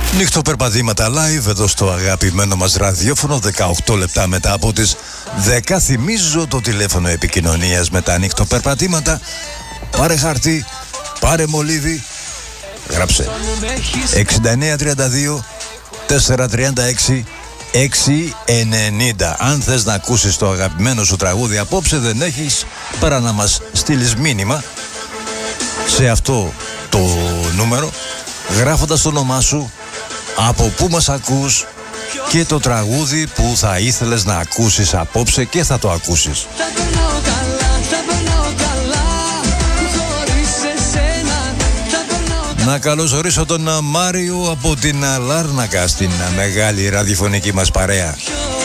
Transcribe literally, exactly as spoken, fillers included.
Νυχτοπερπατήματα live εδώ στο αγαπημένο μας ραδιόφωνο, δεκαοκτώ λεπτά μετά από τις δέκα. Θυμίζω το τηλέφωνο επικοινωνίας με τα νυχτοπερπατήματα. Πάρε χαρτί, πάρε μολύβι, γράψε εξήντα εννέα τριάντα δύο τετρακόσια τριάντα έξι εξακόσια ενενήντα. Αν θες να ακούσεις το αγαπημένο σου τραγούδι απόψε, δεν έχεις παρά να μας στείλεις μήνυμα σε αυτό το νούμερο, γράφοντας το όνομά σου, από πού μας ακούς και το τραγούδι που θα ήθελες να ακούσεις απόψε και θα το ακούσεις. Να καλωσορίσω τον Μάριο από την Λάρνακα στην μεγάλη ραδιοφωνική μας παρέα.